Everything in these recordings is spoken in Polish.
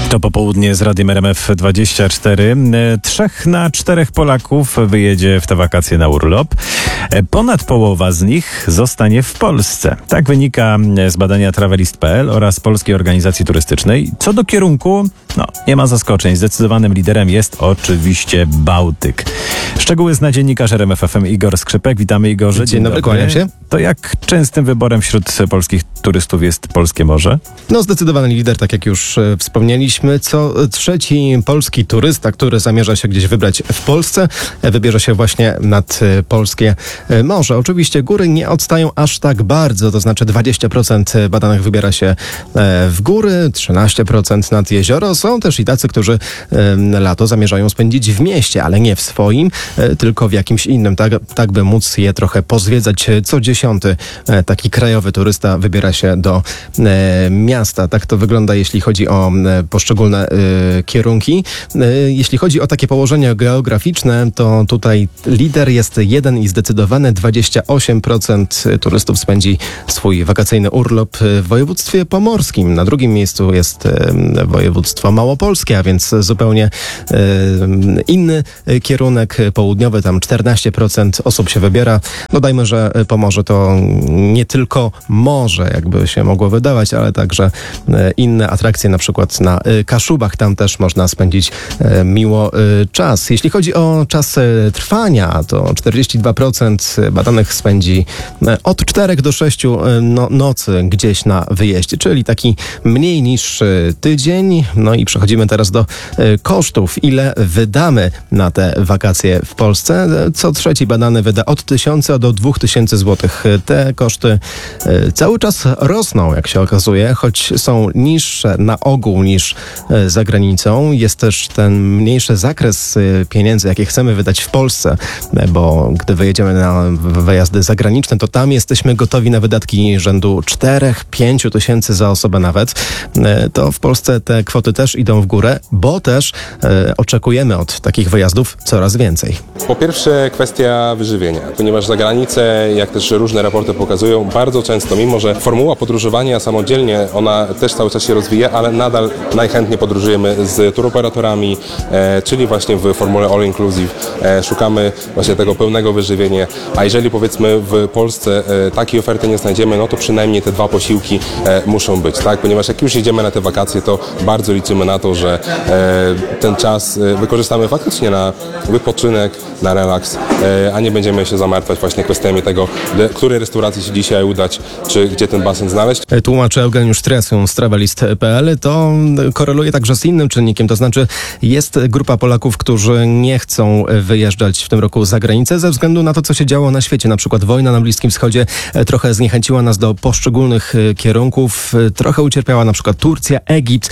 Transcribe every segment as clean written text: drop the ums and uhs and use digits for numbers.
To popołudnie z Radiem RMF24. 3 na 4 Polaków wyjedzie w te wakacje na urlop. Ponad połowa z nich zostanie w Polsce. Tak wynika z badania Travelist.pl oraz Polskiej Organizacji Turystycznej. Co do kierunku, nie ma zaskoczeń. Zdecydowanym liderem jest oczywiście Bałtyk. Szczegóły zna dziennikarz RMF FM Igor Skrzypek. Witamy, Igorze. Dzień dobry, kłaniam się. To jak częstym wyborem wśród polskich turystów jest polskie morze? Zdecydowany lider, tak jak już wspomnieliśmy. Co trzeci polski turysta, który zamierza się gdzieś wybrać w Polsce, wybierze się właśnie nad polskie morze. Oczywiście góry nie odstają aż tak bardzo, to znaczy 20% badanych wybiera się w góry, 13% nad jezioro. Są też i tacy, którzy lato zamierzają spędzić w mieście, ale nie w swoim, tylko w jakimś innym, tak by móc je trochę pozwiedzać. Co 10 taki krajowy turysta wybiera się do miasta. Tak to wygląda, jeśli chodzi o poszczególne kierunki. Jeśli chodzi o takie położenie geograficzne, to tutaj lider jest jeden i zdecydowany. 28% turystów spędzi swój wakacyjny urlop w województwie pomorskim. Na drugim miejscu jest województwo małopolskie, a więc zupełnie inny kierunek południowy. Tam 14% osób się wybiera. Dodajmy, że Pomorze to nie tylko morze, jakby się mogło wydawać, ale także inne atrakcje, na przykład na Kaszubach. Tam też można spędzić miło czas. Jeśli chodzi o czas trwania, to 42% badanych spędzi od 4 do 6 nocy gdzieś na wyjeździe, czyli taki mniej niż tydzień. I przechodzimy teraz do kosztów. Ile wydamy na te wakacje w Polsce? Co trzeci badany wyda od 1000 do 2000 zł. Te koszty cały czas rosną, jak się okazuje, choć są niższe na ogół niż za granicą. Jest też ten mniejszy zakres pieniędzy, jakie chcemy wydać w Polsce, bo gdy wyjedziemy na wyjazdy zagraniczne, to tam jesteśmy gotowi na wydatki rzędu 4-5 tysięcy za osobę nawet. To w Polsce te kwoty też idą w górę, bo też oczekujemy od takich wyjazdów coraz więcej. Po pierwsze kwestia wyżywienia, ponieważ za granicę, jak też różne raporty pokazują, bardzo często, mimo że formuła podróżowania samodzielnie, ona też cały czas się rozwija, ale nadal najchętniej podróżujemy z turoperatorami, czyli właśnie w formule all inclusive. Szukamy właśnie tego pełnego wyżywienia, a jeżeli powiedzmy w Polsce takiej oferty nie znajdziemy, to przynajmniej te 2 posiłki muszą być, tak? Ponieważ jak już jedziemy na te wakacje, to bardzo liczymy na to, że ten czas wykorzystamy faktycznie na wypoczynek, na relaks, a nie będziemy się zamartwiać właśnie kwestiami tego, do której restauracji się dzisiaj udać, czy gdzie ten basen znaleźć. Tłumaczy Eugeniusz Tresiun z Travelist.pl. To koreluje także z innym czynnikiem, to znaczy jest grupa Polaków, którzy nie chcą wyjeżdżać w tym roku za granicę ze względu na to, co się działo na świecie. Na przykład wojna na Bliskim Wschodzie trochę zniechęciła nas do poszczególnych kierunków. Trochę ucierpiała na przykład Turcja, Egipt,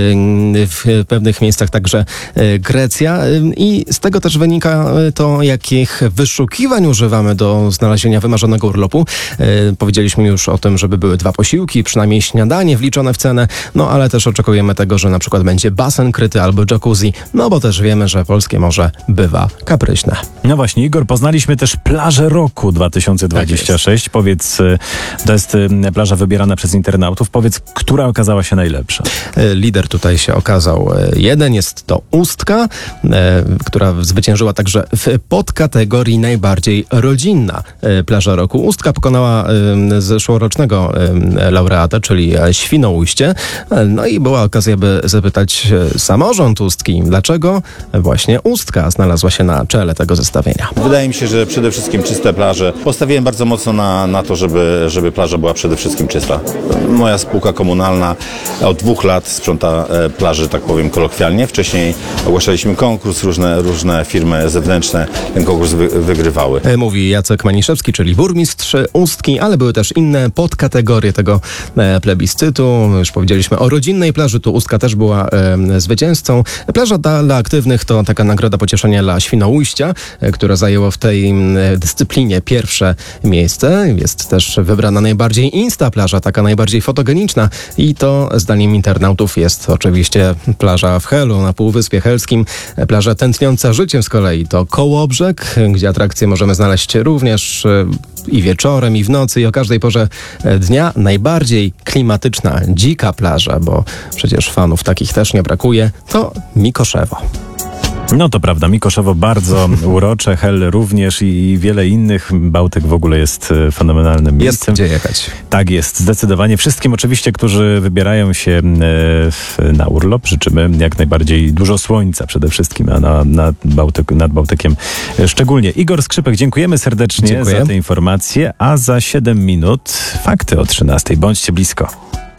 w pewnych miejscach także Grecja. I z tego też wynika to, jakich wyszukiwań używamy do znalezienia wymarzonego urlopu. Powiedzieliśmy już o tym, żeby były 2 posiłki, przynajmniej śniadanie wliczone w cenę, ale też oczekujemy tego, że na przykład będzie basen kryty albo jacuzzi, bo też wiemy, że polskie morze bywa kapryśne. Właśnie, Igor, poznaliśmy też plażę roku 2026. Powiedz, to jest plaża wybierana przez internautów. Powiedz, która okazała się najlepsza? Lider tutaj się okazał jeden, jest to Ustka, która zwyciężyła także w podkategorii najbardziej rodzinna plaża roku. Ustka pokonała zeszłorocznego laureata, czyli Świnoujście. I była okazja, by zapytać samorząd Ustki, dlaczego właśnie Ustka znalazła się na czele tego zestawienia. Wydaje mi się, że przede wszystkim czyste plaże. Postawiłem bardzo mocno na to, żeby plaża była przede wszystkim czysta. Moja spółka komunalna od 2 lat sprząta plaży, tak powiem kolokwialnie. Wcześniej ogłaszaliśmy konkurs, różne firmy zewnętrzne ten konkurs wygrywały. Mówi Jacek Maniszewski, czyli burmistrz Ustki, ale były też inne podkategorie tego plebiscytu. Już powiedzieliśmy o rodzinnej plaży, tu Ustka też była zwycięzcą. Plaża dla aktywnych to taka nagroda pocieszenia dla Świnoujścia, która zajęło w tej dyscyplinie pierwsze miejsce. Jest też wybrana najbardziej insta plaża, taka najbardziej fotogeniczna i to zdaniem internautów jest oczywiście plaża w Helu na Półwyspie Helskim. Plaża tętniąca życiem z kolei to Kołobrzeg, gdzie atrakcje możemy znaleźć również i wieczorem, i w nocy, i o każdej porze dnia. Najbardziej klimatyczna, dzika plaża, bo przecież fanów takich też nie brakuje, to Mikoszewo. No to prawda, Mikoszewo bardzo urocze, Hel również i wiele innych. Bałtyk w ogóle jest fenomenalnym Jest miejscem. gdzie jechać. Tak jest, zdecydowanie. Wszystkim oczywiście, którzy wybierają się na urlop, życzymy jak najbardziej dużo słońca przede wszystkim, a nad Bałtykiem szczególnie. Igor Skrzypek, dziękujemy serdecznie Dziękuję. za te informacje, a za 7 minut fakty o 13:00. Bądźcie blisko.